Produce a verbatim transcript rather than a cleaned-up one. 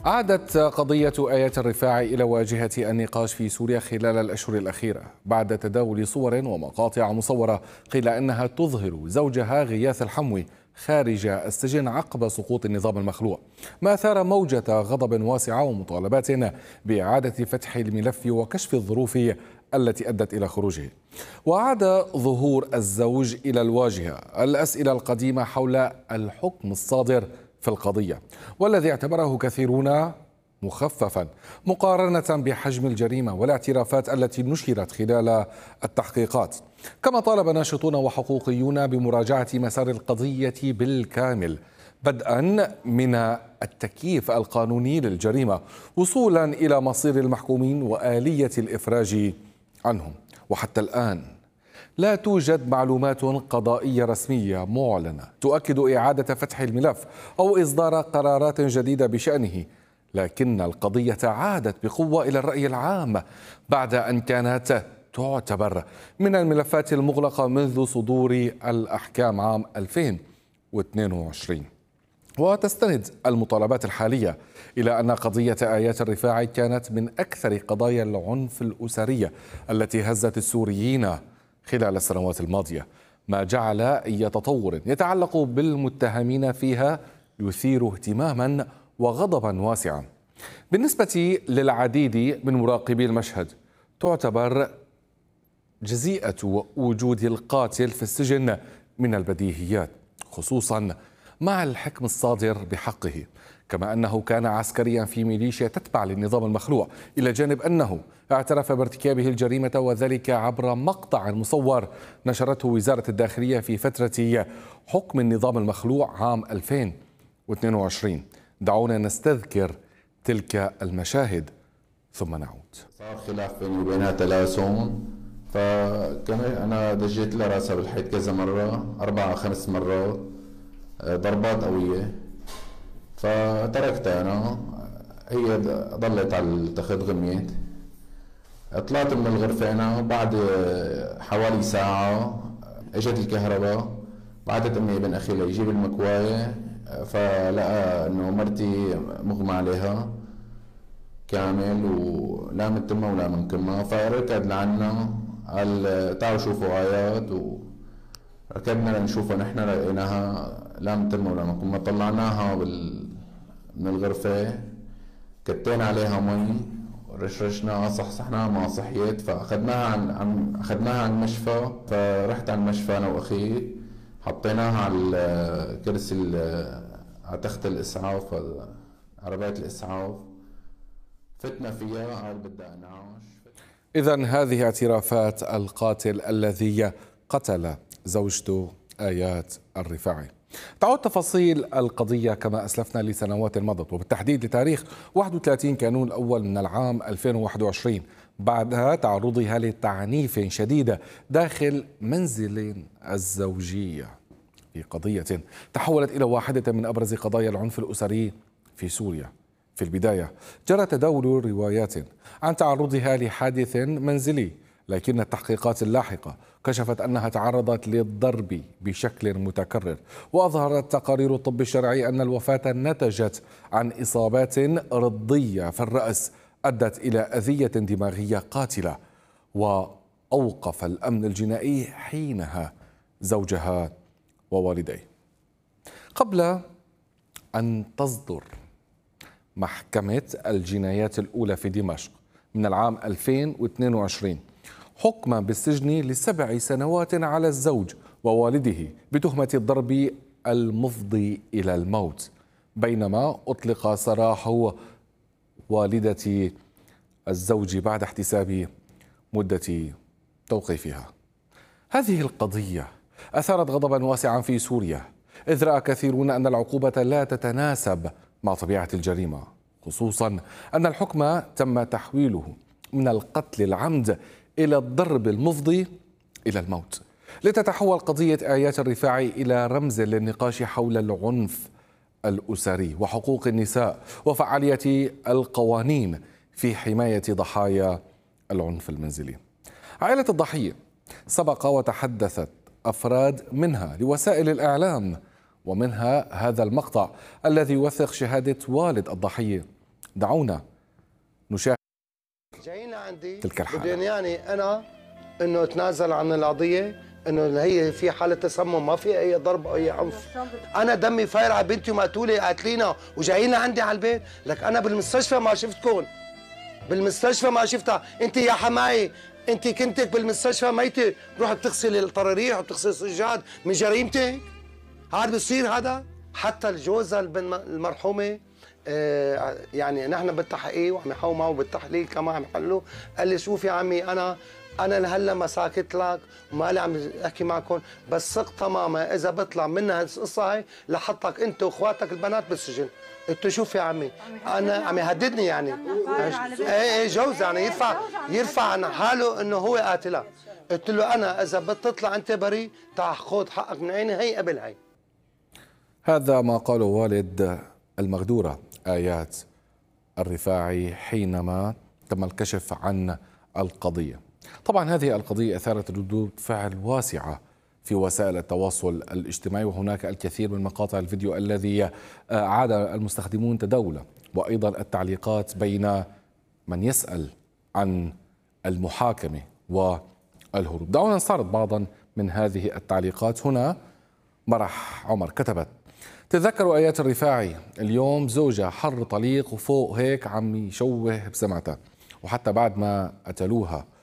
عادت قضية آيات الرفاعي إلى واجهة النقاش في سوريا خلال الأشهر الأخيرة بعد تداول صور ومقاطع مصورة قيل أنها تظهر زوجها غياث الحموي خارج السجن عقب سقوط النظام المخلوع، ما أثار موجة غضب واسعة ومطالبات بإعادة فتح الملف وكشف الظروف التي أدت إلى خروجه. وعاد ظهور الزوج إلى الواجهة الأسئلة القديمة حول الحكم الصادر في القضية، والذي اعتبره كثيرون مخففا مقارنة بحجم الجريمة والاعترافات التي نشرت خلال التحقيقات. كما طالب ناشطون وحقوقيون بمراجعة مسار القضية بالكامل، بدءا من التكييف القانوني للجريمة وصولا إلى مصير المحكومين وآلية الإفراج عنهم. وحتى الآن لا توجد معلومات قضائية رسمية معلنة تؤكد إعادة فتح الملف أو إصدار قرارات جديدة بشأنه، لكن القضية عادت بقوة إلى الرأي العام بعد أن كانت تعتبر من الملفات المغلقة منذ صدور الأحكام عام ألفين واثنين وعشرين. وتستند المطالبات الحالية إلى أن قضية آيات الرفاعي كانت من أكثر قضايا العنف الأسرية التي هزت السوريين خلال السنوات الماضية، ما جعل أي تطور يتعلق بالمتهمين فيها يثير اهتماما وغضبا واسعا. بالنسبة للعديد من مراقبي المشهد، تعتبر جزيئة وجود القاتل في السجن من البديهيات، خصوصا مع الحكم الصادر بحقه، كما أنه كان عسكريا في ميليشيا تتبع للنظام المخلوع، إلى جانب أنه اعترف بارتكابه الجريمة، وذلك عبر مقطع مصور نشرته وزارة الداخلية في فترة حكم النظام المخلوع عام ألفين واثنين وعشرين. دعونا نستذكر تلك المشاهد ثم نعود. صار خلاف بيني وبينها تلاسون، فكمان أنا دجيت لها راسها بالحيط كذا مرة، أربع خمس مرات ضربات قوية، فتركتها أنا. هي ضلت على التخت غميت. طلعت من الغرفة أنا بعد حوالي ساعة، اجت الكهرباء، بعتت أمي ابن أخي ليجيب المكواية، فلقى إنه مرتي مغمى عليها كامل ولا من تمها ولا من كمها، فركض لعنا قال تعالوا شوفوا آيات، وركضنا لنشوفها. نحن لقيناها لا من تمها ولا من كمها. طلعناها بال... من الغرفة، كتينا عليها مي، رشرشناها، صحصحناها ما صحيت، فاخذناها عن عن اخذناها على المشفى. فرحت على المشفى انا واخي، حطيناها على الكرسي على تخت الاسعاف، عربية الاسعاف، فتنا فيها، قال بدها انعاش. إذن هذه اعترافات القاتل الذي قتل زوجته آيات الرفاعي. تعود تفاصيل القضية كما أسلفنا لسنوات مضت، وبالتحديد لتاريخ واحد وثلاثين كانون الأول من العام ألفين وواحد وعشرين، بعد تعرضها لتعنيف شديد داخل منزل الزوجية في قضية تحولت إلى واحدة من أبرز قضايا العنف الأسري في سوريا. في البداية جرى تداول روايات عن تعرضها لحادث منزلي، لكن التحقيقات اللاحقة كشفت أنها تعرضت للضرب بشكل متكرر، وأظهرت تقارير الطب الشرعي أن الوفاة نتجت عن إصابات رضية في الرأس أدت إلى أذية دماغية قاتلة. وأوقف الأمن الجنائي حينها زوجها ووالديه. قبل أن تصدر محكمة الجنايات الأولى في دمشق من العام ألفين واثنين وعشرين حكما بالسجن لسبع سنوات على الزوج ووالده بتهمة الضرب المفضي إلى الموت، بينما أطلق سراح والدة الزوج بعد احتساب مدة توقيفها. هذه القضية أثارت غضبا واسعا في سوريا، إذ رأى كثيرون أن العقوبة لا تتناسب مع طبيعة الجريمة، خصوصا أن الحكم تم تحويله من القتل العمد إلى الضرب المفضي إلى الموت، لتتحول قضية آيات الرفاعي إلى رمز للنقاش حول العنف الأسري وحقوق النساء وفعالية القوانين في حماية ضحايا العنف المنزلي. عائلة الضحية سبق وتحدثت أفراد منها لوسائل الإعلام، ومنها هذا المقطع الذي يوثق شهادة والد الضحية دعونا نشاهد جايين لعندي تلك الحالة. بدهم يعني انا انه اتنازل عن القضيه، انه هي في حاله تسمم، ما في اي ضرب او اي عنف. انا دمي فاير على بنتي ومقتوله قاتلينها وجايين لعندي على البيت، لك انا بالمستشفى ما شفتكم، بالمستشفى ما شفتها. انت يا حمايه انت كنتك بالمستشفى ميته، روح بتغسل الطراريح وبتغسل السجاد من جريمتك. هذا بصير هذا؟ حتى الجوزة المرحومه آه يعني نحن بالتحقيق وعم يحاولوا معه بالتحليل كمان عم يحلوا، قال لي شوف يا عمي انا انا لهلا ما ساكت لك وما لي عم احكي معكم، بس ثق تماما اذا بطلع منها القصه هاي لحطك انت واخواتك البنات بالسجن. قلت له شوف يا عمي انا عم يهددني يعني ايه ايه جوز يعني يرفع يرفع عن حاله انه هو قاتلها. قلت له انا اذا بتطلع انت بريء تعال خذ حقك من عيني هي قبل هي. هذا ما قاله والد المغدورة آيات الرفاعي حينما تم الكشف عن القضية. طبعا هذه القضية أثارت ردود فعل واسعة في وسائل التواصل الاجتماعي، وهناك الكثير من مقاطع الفيديو الذي عاد المستخدمون تداوله، وأيضا التعليقات بين من يسأل عن المحاكمة والهروب. دعونا نستعرض بعضا من هذه التعليقات. هنا مرح عمر كتبت: تذكروا آيات الرفاعي اليوم زوجها حر طليق وفوق هيك عم يشوه بسمعتها، وحتى بعد ما قتلوها